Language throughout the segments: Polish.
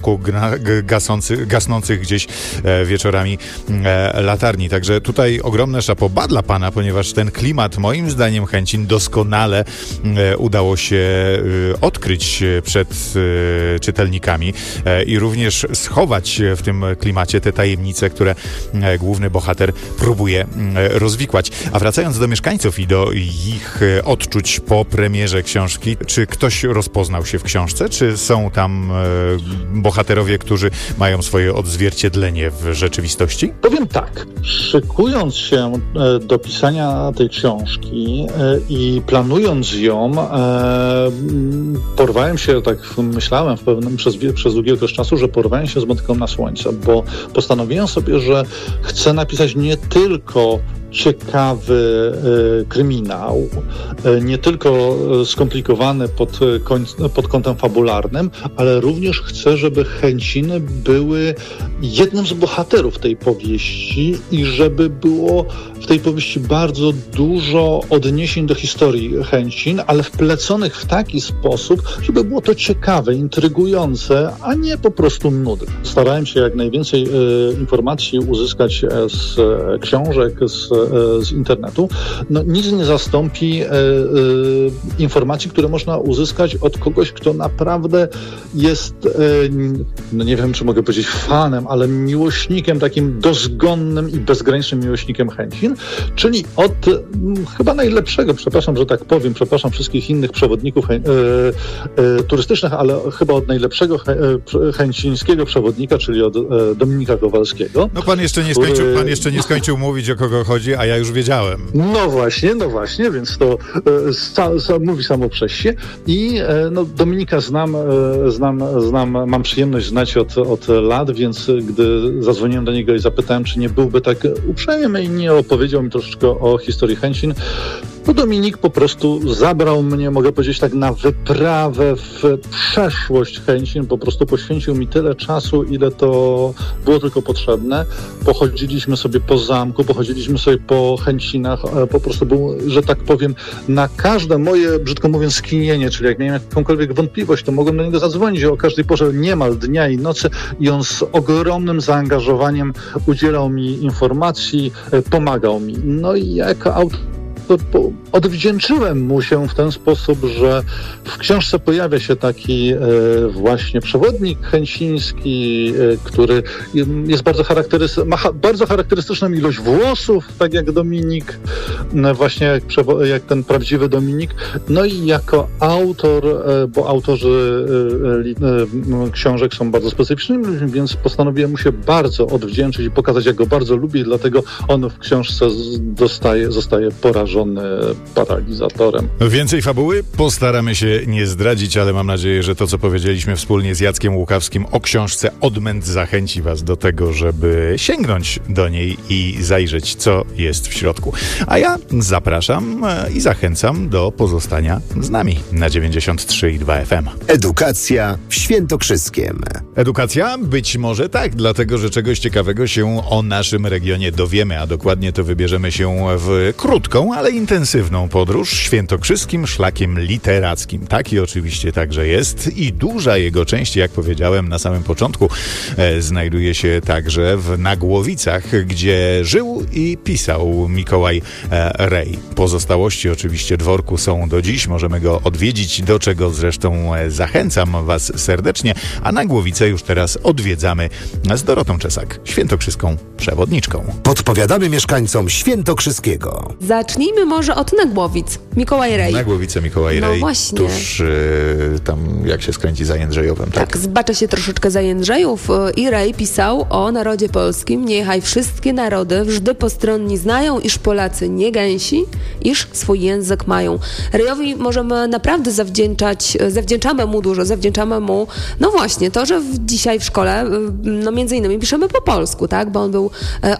ruchu gasnących gdzieś wieczorami latarni. Także tutaj ogromne chapeau dla pana, ponieważ ten klimat, moim zdaniem, Chęcin doskonale udało się odkryć przed czytelnikami i również schować w tym klimacie te tajemnice, które główny bohater próbuje rozwikłać. A wracając do mieszkańców i do ich odczuć po premierze książki, czy ktoś rozpoznał się w książce, czy są tam bohaterowie, którzy mają swoje odzwierciedlenie w rzeczywistości? Powiem tak, szykując się do pisania tej książki i planując ją, porwałem się, tak myślałem przez długi okres czasu, że porwałem się z motyką na słońce, bo postanowiłem sobie, że chcę napisać nie tylko ciekawy kryminał, nie tylko skomplikowany pod kątem fabularnym, ale również chcę, żeby Chęciny były jednym z bohaterów tej powieści i żeby było w tej powieści bardzo dużo odniesień do historii Chęcin, ale wpleconych w taki sposób, żeby było to ciekawe, intrygujące, a nie po prostu nudne. Starałem się jak najwięcej informacji uzyskać z książek, z internetu. No, nic nie zastąpi informacji, które można uzyskać od kogoś, kto naprawdę jest, no nie wiem, czy mogę powiedzieć fanem, ale miłośnikiem, takim dozgonnym i bezgranicznym miłośnikiem Chęcin, czyli od chyba najlepszego, przepraszam, że tak powiem, przepraszam wszystkich innych przewodników turystycznych, ale chyba od najlepszego chęcińskiego przewodnika, czyli od Dominika Kowalskiego. No pan jeszcze nie skończył mówić, o kogo chodzi, a ja już wiedziałem. No właśnie, więc to mówi samo przez się. I no, Dominika znam, mam przyjemność znać od lat, więc gdy zadzwoniłem do niego i zapytałem, czy nie byłby tak uprzejmy i nie opowiedział mi troszeczkę o historii Chęcin, to Dominik po prostu zabrał mnie, mogę powiedzieć tak, na wyprawę w przeszłość Chęcin, po prostu poświęcił mi tyle czasu, ile to było tylko potrzebne. Pochodziliśmy sobie po zamku, pochodziliśmy sobie po Chęcinach, po prostu był, że tak powiem, na każde moje, brzydko mówiąc, skinienie, czyli jak miałem jakąkolwiek wątpliwość, to mogłem do niego zadzwonić o każdej porze niemal dnia i nocy i on z ogromnym zaangażowaniem udzielał mi informacji, pomagał mi. No i jako autor odwdzięczyłem mu się w ten sposób, że w książce pojawia się taki właśnie przewodnik chęciński, który jest ma bardzo charakterystyczną ilość włosów, tak jak Dominik, właśnie jak ten prawdziwy Dominik. No i jako autor, bo autorzy książek są bardzo specyficznymi ludźmi, więc postanowiłem mu się bardzo odwdzięczyć i pokazać, jak go bardzo lubię, i dlatego on w książce zostaje porażony paralizatorem. Więcej fabuły postaramy się nie zdradzić, ale mam nadzieję, że to, co powiedzieliśmy wspólnie z Jackiem Łukawskim o książce Odmęt, zachęci was do tego, żeby sięgnąć do niej i zajrzeć, co jest w środku. A ja zapraszam i zachęcam do pozostania z nami na 93,2 FM. Edukacja w Świętokrzyskiem. Edukacja? Być może tak, dlatego że czegoś ciekawego się o naszym regionie dowiemy, a dokładnie to wybierzemy się w krótką, ale intensywną podróż świętokrzyskim szlakiem literackim. Taki oczywiście także jest i duża jego część, jak powiedziałem na samym początku, znajduje się także w Nagłowicach, gdzie żył i pisał Mikołaj Rej. Pozostałości oczywiście dworku są do dziś, możemy go odwiedzić, do czego zresztą zachęcam was serdecznie, a Nagłowice już teraz odwiedzamy z Dorotą Czesak, świętokrzyską przewodniczką. Podpowiadamy mieszkańcom Świętokrzyskiego. Zacznijmy może od Nagłowic. Mikołaj Rej. Nagłowice, Mikołaj Rej. No właśnie. Tuż tam, jak się skręci za Jędrzejowem. Tak, zbacza się troszeczkę za Jędrzejów i Rej pisał o narodzie polskim. Niechaj wszystkie narody wżdy postronni znają, iż Polacy nie gęsi, iż swój język mają. Rejowi możemy naprawdę zawdzięczamy mu dużo, zawdzięczamy mu, no właśnie, to, że dzisiaj w szkole, no między innymi piszemy po polsku, tak, bo on był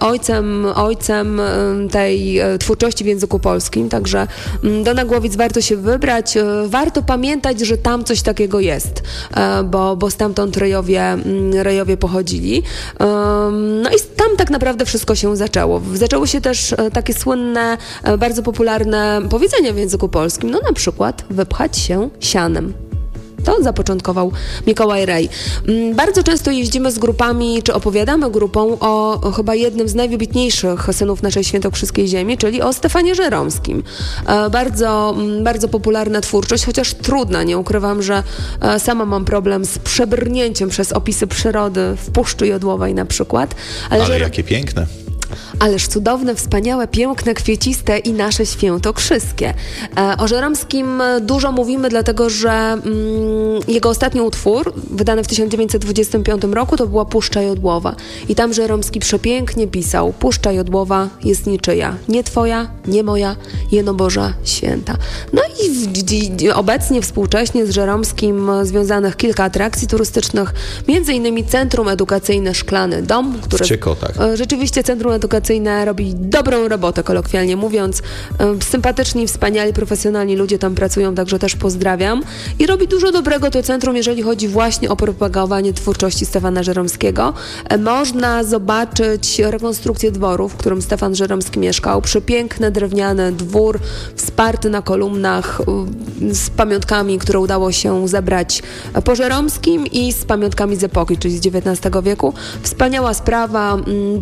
ojcem tej twórczości w języku polskim, także do Nagłowic warto się wybrać, warto pamiętać, że tam coś takiego jest, bo stamtąd Rejowie pochodzili. No i tam tak naprawdę wszystko się zaczęło. Zaczęło się też takie słynne, bardzo popularne powiedzenie w języku polskim, no na przykład wypchać się sianem. To zapoczątkował Mikołaj Rej. Bardzo często jeździmy z grupami, czy opowiadamy grupą o chyba jednym z najwybitniejszych synów naszej świętokrzyskiej ziemi, czyli o Stefanie Żeromskim. Bardzo popularna twórczość, chociaż trudna. Nie ukrywam, że sama mam problem z przebrnięciem przez opisy przyrody w Puszczy Jodłowej na przykład. Ale jakie piękne. Ależ cudowne, wspaniałe, piękne, kwieciste i nasze świętokrzyskie. O Żeromskim dużo mówimy, dlatego że jego ostatni utwór, wydany w 1925 roku, to była Puszcza Jodłowa. I tam Żeromski przepięknie pisał: Puszcza Jodłowa jest niczyja, nie twoja, nie moja, jeno Boża święta. No i obecnie, współcześnie z Żeromskim związanych kilka atrakcji turystycznych, między innymi Centrum Edukacyjne Szklany Dom, które w Ciekotach. Rzeczywiście Centrum Edukacyjne robi dobrą robotę, kolokwialnie mówiąc. Sympatyczni, wspaniali, profesjonalni ludzie tam pracują, także też pozdrawiam. I robi dużo dobrego to centrum, jeżeli chodzi właśnie o propagowanie twórczości Stefana Żeromskiego. Można zobaczyć rekonstrukcję dworu, w którym Stefan Żeromski mieszkał. Przepiękny, drewniany dwór, wsparty na kolumnach, z pamiątkami, które udało się zebrać po Żeromskim i z pamiątkami z epoki, czyli z XIX wieku. Wspaniała sprawa.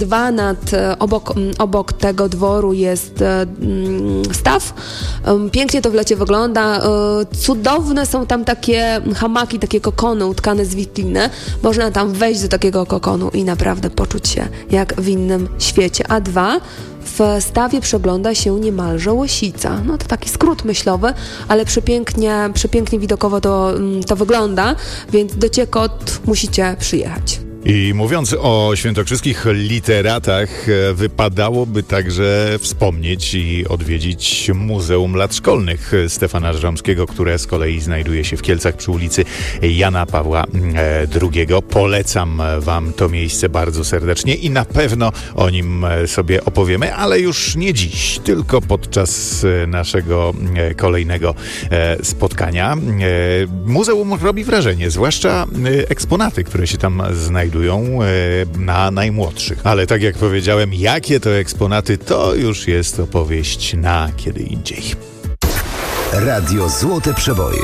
Obok tego dworu jest staw. Pięknie to w lecie wygląda. Cudowne są tam takie hamaki, takie kokony utkane z witliny. Można tam wejść do takiego kokonu i naprawdę poczuć się jak w innym świecie. A dwa, w stawie przegląda się niemalże Łosica. No to taki skrót myślowy, ale przepięknie widokowo to wygląda, więc do Ciekot musicie przyjechać. I mówiąc o świętokrzyskich literatach, wypadałoby także wspomnieć i odwiedzić Muzeum Lat Szkolnych Stefana Żeromskiego, które z kolei znajduje się w Kielcach przy ulicy Jana Pawła II. Polecam wam to miejsce bardzo serdecznie i na pewno o nim sobie opowiemy, ale już nie dziś, tylko podczas naszego kolejnego spotkania. Muzeum robi wrażenie, zwłaszcza eksponaty, które się tam znajdują na najmłodszych. Ale tak jak powiedziałem, jakie to eksponaty, to już jest opowieść na kiedy indziej. Radio Złote Przeboje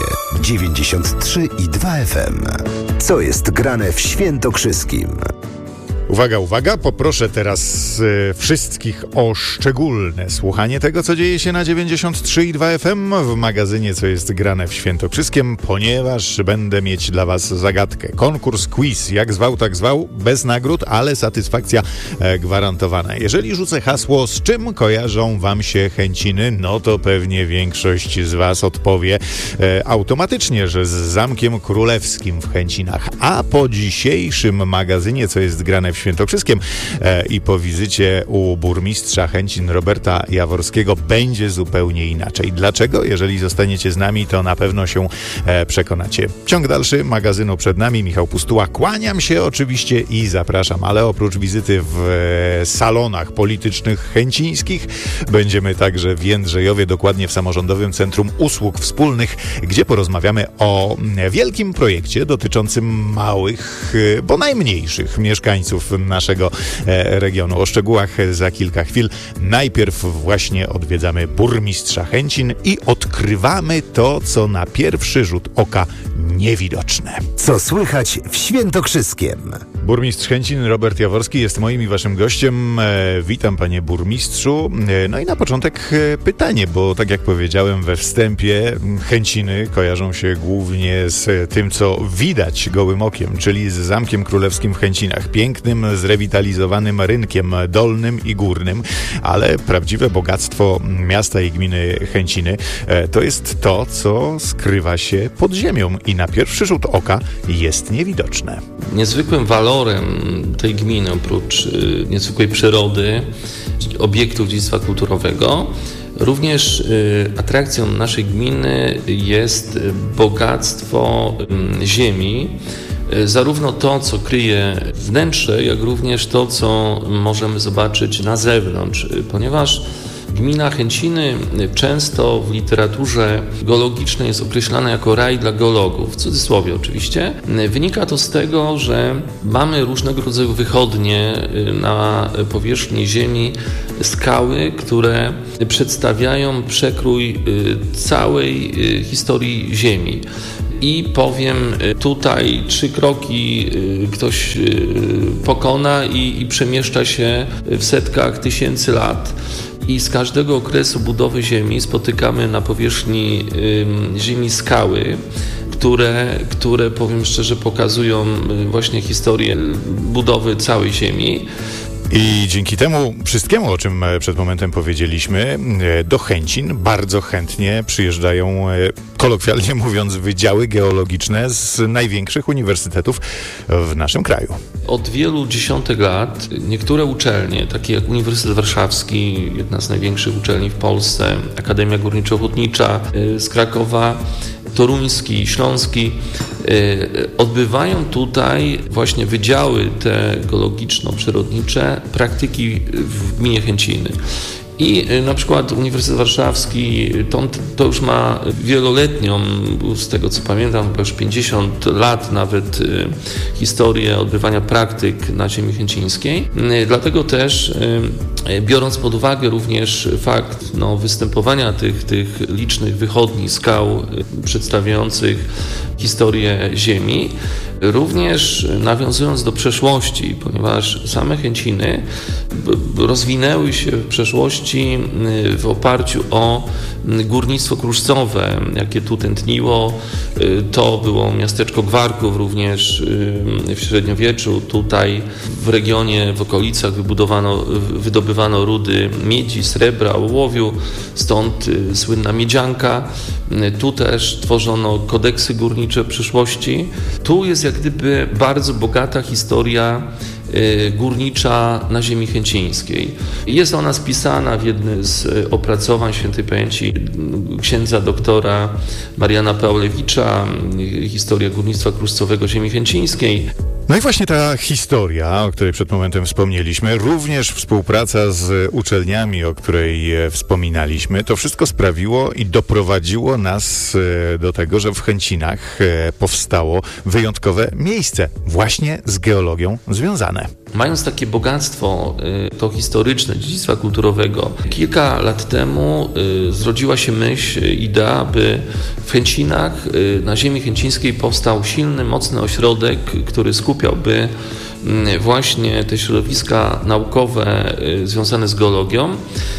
93,2 FM. Co jest grane w Świętokrzyskim? Uwaga, uwaga, poproszę teraz wszystkich o szczególne słuchanie tego, co dzieje się na 93,2 FM w magazynie Co jest grane w Świętokrzyskiem, ponieważ będę mieć dla was zagadkę. Konkurs, quiz, jak zwał, tak zwał, bez nagród, ale satysfakcja gwarantowana. Jeżeli rzucę hasło, z czym kojarzą wam się Chęciny, no to pewnie większość z was odpowie automatycznie, że z Zamkiem Królewskim w Chęcinach. A po dzisiejszym magazynie Co jest grane w Świętokrzyskiem i po wizycie u burmistrza Chęcin Roberta Jaworskiego będzie zupełnie inaczej. Dlaczego? Jeżeli zostaniecie z nami, to na pewno się przekonacie. Ciąg dalszy magazynu przed nami. Michał Pustuła. Kłaniam się oczywiście i zapraszam, ale oprócz wizyty w salonach politycznych chęcińskich będziemy także w Jędrzejowie, dokładnie w Samorządowym Centrum Usług Wspólnych, gdzie porozmawiamy o wielkim projekcie dotyczącym małych, bo najmniejszych mieszkańców naszego regionu. O szczegółach za kilka chwil. Najpierw właśnie odwiedzamy burmistrza Chęcin i odkrywamy to, co na pierwszy rzut oka niewidoczne. Co słychać w Świętokrzyskiem? Burmistrz Chęcin Robert Jaworski jest moim i waszym gościem. Witam, panie burmistrzu. No i na początek pytanie, bo tak jak powiedziałem we wstępie, Chęciny kojarzą się głównie z tym, co widać gołym okiem, czyli z Zamkiem Królewskim w Chęcinach. Pięknym, zrewitalizowanym rynkiem dolnym i górnym, ale prawdziwe bogactwo miasta i gminy Chęciny to jest to, co skrywa się pod ziemią i na pierwszy rzut oka jest niewidoczne. Niezwykłym walorem tej gminy, oprócz niezwykłej przyrody, obiektów dziedzictwa kulturowego, również atrakcją naszej gminy jest bogactwo ziemi, zarówno to, co kryje wnętrze, jak również to, co możemy zobaczyć na zewnątrz, ponieważ gmina Chęciny często w literaturze geologicznej jest określana jako raj dla geologów, w cudzysłowie oczywiście. Wynika to z tego, że mamy różnego rodzaju wychodnie na powierzchni ziemi, skały, które przedstawiają przekrój całej historii ziemi. i powiem, tutaj 3 kroki ktoś pokona i przemieszcza się w setkach tysięcy lat. I z każdego okresu budowy Ziemi spotykamy na powierzchni Ziemi skały, które powiem szczerze, pokazują właśnie historię budowy całej Ziemi. I dzięki temu wszystkiemu, o czym przed momentem powiedzieliśmy, do Chęcin bardzo chętnie przyjeżdżają, kolokwialnie mówiąc, wydziały geologiczne z największych uniwersytetów w naszym kraju. Od wielu dziesiątek lat niektóre uczelnie, takie jak Uniwersytet Warszawski, jedna z największych uczelni w Polsce, Akademia Górniczo-Hutnicza z Krakowa, Toruński, Śląski, odbywają tutaj właśnie wydziały te geologiczno-przyrodnicze, praktyki w gminie Chęciny. I na przykład Uniwersytet Warszawski to już ma wieloletnią, z tego co pamiętam, chyba już 50 lat nawet, historię odbywania praktyk na ziemi chęcińskiej. Dlatego też, biorąc pod uwagę również fakt występowania tych licznych wychodni, skał przedstawiających historię ziemi, również nawiązując do przeszłości, ponieważ same Chęciny rozwinęły się w przeszłości w oparciu o górnictwo kruszcowe, jakie tu tętniło. To było miasteczko Gwarków również w średniowieczu. Tutaj w regionie, w okolicach wydobywano rudy miedzi, srebra, ołowiu, stąd słynna miedzianka. Tu też tworzono kodeksy górnicze w przyszłości. Tu jest jak gdyby bardzo bogata historia górnicza na ziemi chęcińskiej. Jest ona spisana w jednym z opracowań świętej pamięci księdza doktora Mariana Pawlewicza, historia górnictwa kruszcowego ziemi chęcińskiej. No i właśnie ta historia, o której przed momentem wspomnieliśmy, również współpraca z uczelniami, o której wspominaliśmy, to wszystko sprawiło i doprowadziło nas do tego, że w Chęcinach powstało wyjątkowe miejsce właśnie z geologią związane. Mając takie bogactwo to historyczne, dziedzictwa kulturowego, kilka lat temu zrodziła się idea, by w Chęcinach, na ziemi chęcińskiej powstał silny, mocny ośrodek, który skupiałby właśnie te środowiska naukowe związane z geologią.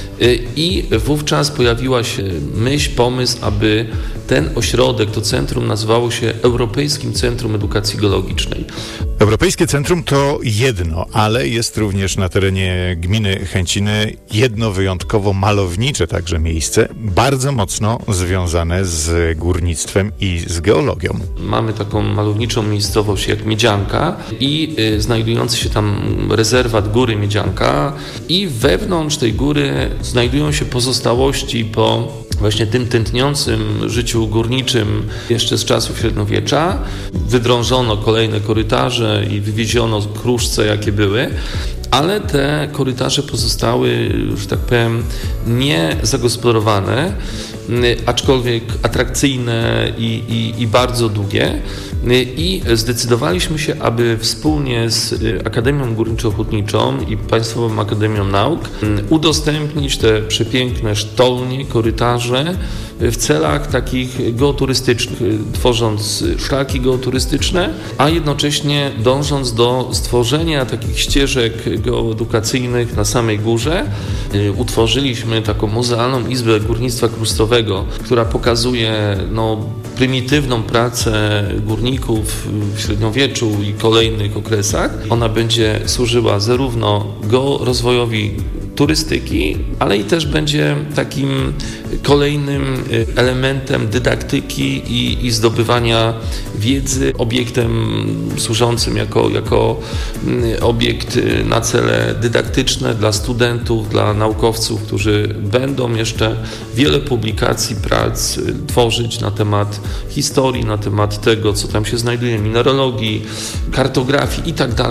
I wówczas pojawiła się pomysł, aby ten ośrodek, to centrum nazywało się Europejskim Centrum Edukacji Geologicznej. Europejskie Centrum to jedno, ale jest również na terenie gminy Chęciny jedno wyjątkowo malownicze także miejsce, bardzo mocno związane z górnictwem i z geologią. Mamy taką malowniczą miejscowość jak Miedzianka i znajdujący się tam rezerwat Góry Miedzianka i wewnątrz tej góry znajdują się pozostałości po właśnie tym tętniącym życiu górniczym jeszcze z czasów średniowiecza. Wydrążono kolejne korytarze i wywieziono kruszce, jakie były, ale te korytarze pozostały, że tak powiem, nie zagospodarowane, aczkolwiek atrakcyjne i bardzo długie. I zdecydowaliśmy się, aby wspólnie z Akademią Górniczo-Hutniczą i Państwową Akademią Nauk udostępnić te przepiękne sztolnie, korytarze w celach takich geoturystycznych, tworząc szlaki geoturystyczne, a jednocześnie dążąc do stworzenia takich ścieżek geoedukacyjnych na samej górze. Utworzyliśmy taką muzealną izbę górnictwa kruszcowego, która pokazuje prymitywną pracę górników w średniowieczu i kolejnych okresach. Ona będzie służyła zarówno rozwojowi turystyki, ale i też będzie takim kolejnym elementem dydaktyki i zdobywania wiedzy, obiektem służącym jako obiekt na cele dydaktyczne dla studentów, dla naukowców, którzy będą jeszcze wiele publikacji, prac tworzyć na temat historii, na temat tego, co tam się znajduje, mineralogii, kartografii itd.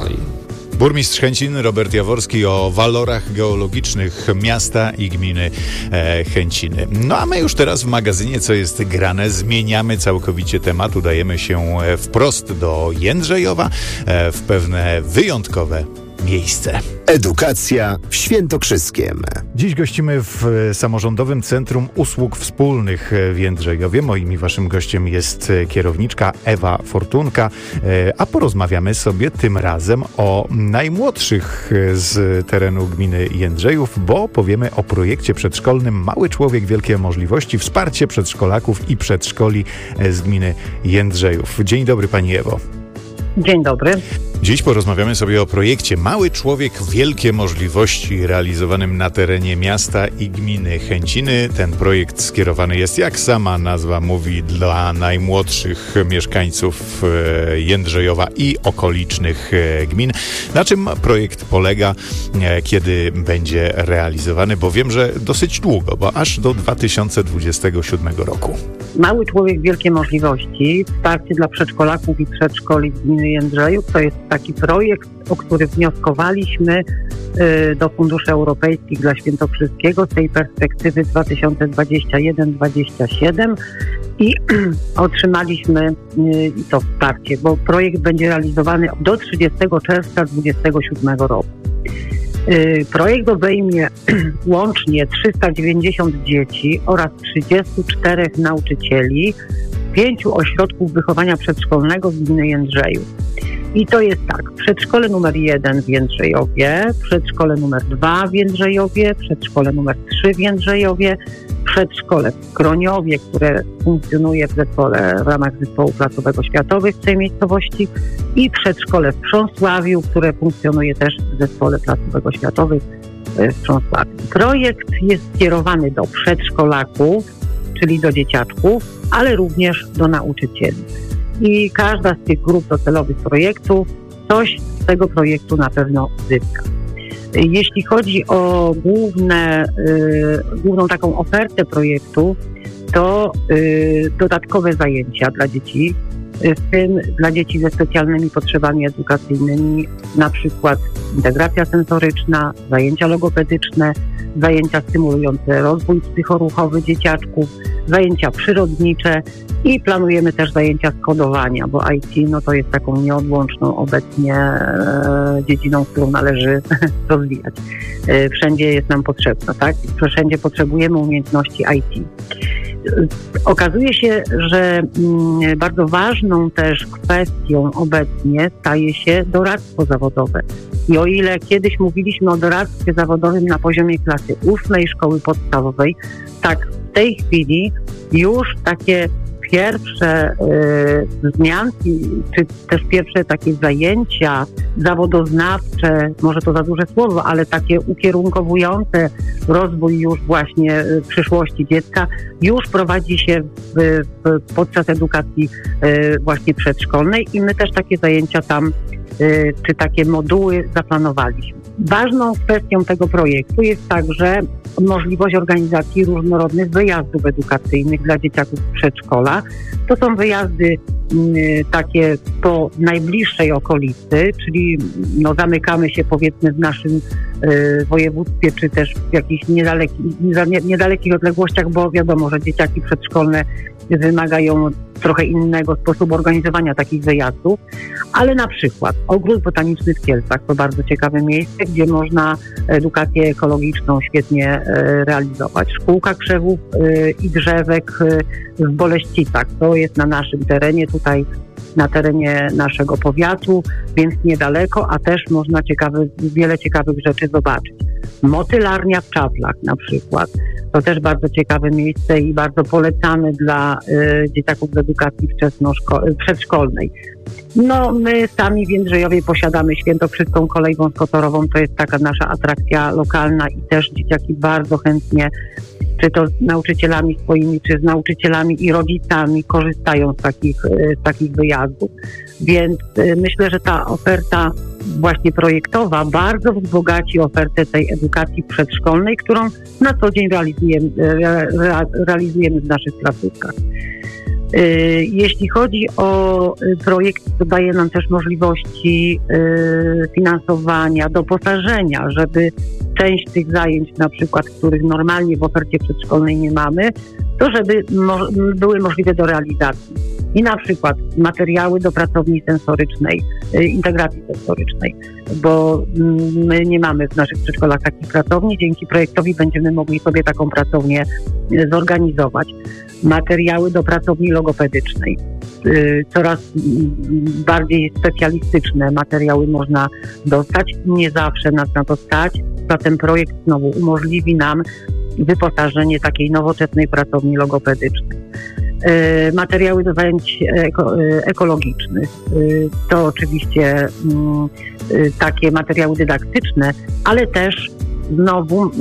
Burmistrz Chęcin Robert Jaworski o walorach geologicznych miasta i gminy Chęciny. No a my już teraz w magazynie Co jest grane zmieniamy całkowicie temat. Udajemy się wprost do Jędrzejowa w pewne wyjątkowe miejsce. Edukacja w Świętokrzyskiem. Dziś gościmy w Samorządowym Centrum Usług Wspólnych w Jędrzejowie. Moim i waszym gościem jest kierowniczka Ewa Fortunka, a porozmawiamy sobie tym razem o najmłodszych z terenu gminy Jędrzejów, bo powiemy o projekcie przedszkolnym Mały Człowiek, Wielkie Możliwości, wsparcie przedszkolaków i przedszkoli z gminy Jędrzejów. Dzień dobry, pani Ewo. Dzień dobry. Dziś porozmawiamy sobie o projekcie Mały Człowiek, Wielkie Możliwości realizowanym na terenie miasta i gminy Chęciny. Ten projekt skierowany jest, jak sama nazwa mówi, dla najmłodszych mieszkańców Jędrzejowa i okolicznych gmin. Na czym projekt polega, kiedy będzie realizowany? Bo wiem, że dosyć długo, bo aż do 2027 roku. Mały Człowiek, Wielkie Możliwości, wsparcie dla przedszkolaków i przedszkoli z gminy Jędrzejów to jest taki projekt, o który wnioskowaliśmy do funduszy europejskich dla Świętokrzyskiego z tej perspektywy 2021-2027 i otrzymaliśmy to wsparcie, bo projekt będzie realizowany do 30 czerwca 2027 roku. Projekt obejmie łącznie 390 dzieci oraz 34 nauczycieli 5 ośrodków wychowania przedszkolnego z gminy Jędrzejów. I to jest tak, przedszkole numer 1 w Jędrzejowie, przedszkole numer 2 w Jędrzejowie, przedszkole numer 3 w Jędrzejowie, przedszkole w Kroniowie, które funkcjonuje w ramach zespołu placówek-oświatowych w tej miejscowości i przedszkole w Prząsławiu, które funkcjonuje też w zespole placówek-oświatowych w Prząsławiu. Projekt jest skierowany do przedszkolaków, czyli do dzieciaczków, ale również do nauczycieli. I każda z tych grup docelowych projektów coś z tego projektu na pewno zyska. Jeśli chodzi o główną taką ofertę projektu, to dodatkowe zajęcia dla dzieci, w tym dla dzieci ze specjalnymi potrzebami edukacyjnymi, na przykład integracja sensoryczna, zajęcia logopedyczne, zajęcia stymulujące rozwój psychoruchowy dzieciaczków, zajęcia przyrodnicze i planujemy też zajęcia z kodowania, bo IT to jest taką nieodłączną obecnie dziedziną, którą należy rozwijać. Wszędzie jest nam potrzebna, tak? Wszędzie potrzebujemy umiejętności IT. Okazuje się, że bardzo ważną też kwestią obecnie staje się doradztwo zawodowe. I o ile kiedyś mówiliśmy o doradztwie zawodowym na poziomie klasy 8 szkoły podstawowej, tak w tej chwili już takie pierwsze wzmianki, czy też pierwsze takie zajęcia zawodoznawcze, może to za duże słowo, ale takie ukierunkowujące rozwój już właśnie przyszłości dziecka, już prowadzi się podczas edukacji właśnie przedszkolnej i my też takie zajęcia tam, czy takie moduły zaplanowaliśmy. Ważną kwestią tego projektu jest także możliwość organizacji różnorodnych wyjazdów edukacyjnych dla dzieciaków w przedszkolach. To są wyjazdy takie po najbliższej okolicy, czyli zamykamy się powiedzmy w naszym województwie, czy też w jakichś niedalekich odległościach, bo wiadomo, że dzieciaki przedszkolne wymagają trochę innego sposobu organizowania takich wyjazdów, ale na przykład Ogród Botaniczny w Kielcach to bardzo ciekawe miejsce, gdzie można edukację ekologiczną świetnie realizować. Szkółka krzewów i drzewek w Boleścicach, to jest na naszym terenie, tutaj na terenie naszego powiatu, więc niedaleko, a też można wiele ciekawych rzeczy zobaczyć. Motylarnia w Czaflach na przykład. To też bardzo ciekawe miejsce i bardzo polecane dla dzieciaków z edukacji przedszkolnej. My sami w Jędrzejowie posiadamy Świętokrzyską kolej wąskotorową, to jest taka nasza atrakcja lokalna i też dzieciaki bardzo chętnie, czy to z nauczycielami swoimi, czy z nauczycielami i rodzicami korzystają z takich wyjazdów. Więc myślę, że ta oferta właśnie projektowa bardzo wzbogaci ofertę tej edukacji przedszkolnej, którą na co dzień realizujemy w naszych placówkach. Jeśli chodzi o projekt, to daje nam też możliwości finansowania, doposażenia, żeby część tych zajęć, na przykład, których normalnie w ofercie przedszkolnej nie mamy, to żeby były możliwe do realizacji. i na przykład materiały do pracowni sensorycznej, integracji sensorycznej, bo my nie mamy w naszych przedszkolach takich pracowni. Dzięki projektowi będziemy mogli sobie taką pracownię zorganizować. Materiały do pracowni logopedycznej. Coraz bardziej specjalistyczne materiały można dostać. Nie zawsze nas na to stać. Zatem projekt znowu umożliwi nam wyposażenie takiej nowoczesnej pracowni logopedycznej. Materiały do zajęć ekologicznych. To oczywiście takie materiały dydaktyczne, ale też znowu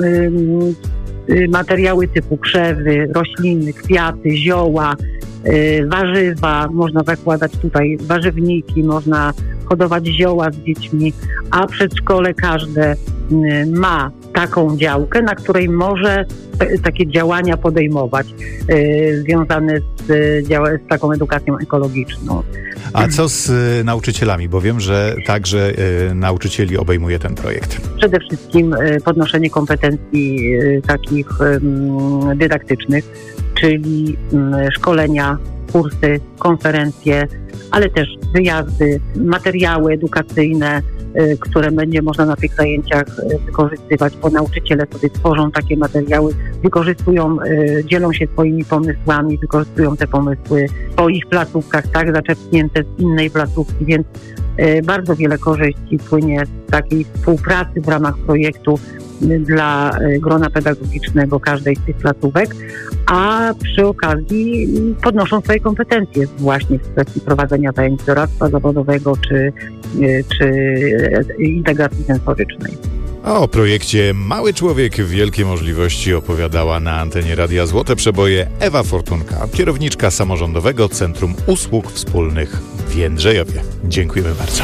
materiały typu krzewy, rośliny, kwiaty, zioła, warzywa. Można zakładać tutaj warzywniki, można hodować zioła z dziećmi, a przedszkole każde ma taką działkę, na której może takie działania podejmować związane z taką edukacją ekologiczną. A co z nauczycielami? Bo wiem, że także nauczycieli obejmuje ten projekt. Przede wszystkim podnoszenie kompetencji takich dydaktycznych, czyli szkolenia, kursy, konferencje, ale też wyjazdy, materiały edukacyjne, które będzie można na tych zajęciach wykorzystywać, bo nauczyciele sobie tworzą takie materiały, wykorzystują, dzielą się swoimi pomysłami, wykorzystują te pomysły w swoich placówkach, tak, zaczerpnięte z innej placówki, więc bardzo wiele korzyści płynie z takiej współpracy w ramach projektu dla grona pedagogicznego każdej z tych placówek, a przy okazji podnoszą swoje kompetencje właśnie w kwestii prowadzenia zajęć doradztwa zawodowego czy integracji sensorycznej. O projekcie Mały Człowiek, wielkie możliwości opowiadała na antenie Radia Złote Przeboje Ewa Fortunka, kierowniczka Samorządowego Centrum Usług Wspólnych w Jędrzejowie. Dziękujemy bardzo.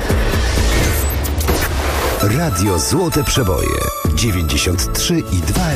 Radio Złote Przeboje 93,2